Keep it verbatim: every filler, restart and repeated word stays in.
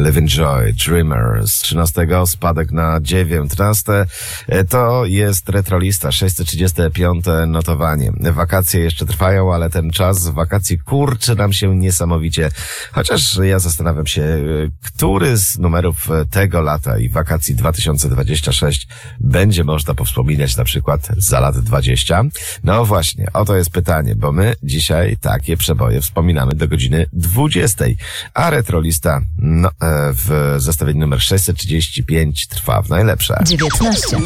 Living Joy, Dreamers. trzynastego spadek na dziewiętnaste. To jest Retrolista, sześćset trzydzieste piąte notowanie. Wakacje jeszcze trwają, ale ten czas wakacji kurczy nam się niesamowicie. Chociaż ja zastanawiam się, który z numerów tego lata i wakacji dwa tysiące dwudziestego szóstego będzie można powspominać na przykład za lat dwadzieścia. No właśnie, oto jest pytanie, bo my dzisiaj takie przeboje wspominamy do godziny dwudziestej, a Retrolista no, w zestawieniu numer sześćset trzydzieści pięć trwa w najlepsze. dziewiętnaście.